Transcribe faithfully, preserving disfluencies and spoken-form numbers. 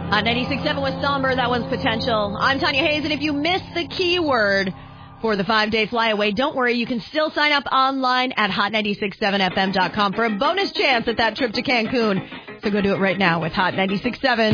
Hot ninety-six point seven with Somber, that one's Potential. I'm Tanya Hayes, and if you missed the keyword for the five-day flyaway, don't worry, you can still sign up online at hot nine six seven f m dot com for a bonus chance at that trip to Cancun. So go do it right now with Hot ninety-six point seven.